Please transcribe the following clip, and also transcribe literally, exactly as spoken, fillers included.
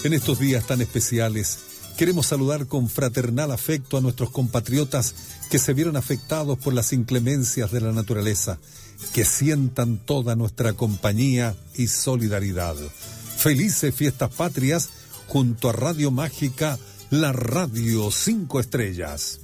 En estos días tan especiales, queremos saludar con fraternal afecto a nuestros compatriotas que se vieron afectados por las inclemencias de la naturaleza, que sientan toda nuestra compañía y solidaridad. Felices fiestas patrias junto a Radio Mágica, la Radio Cinco Estrellas.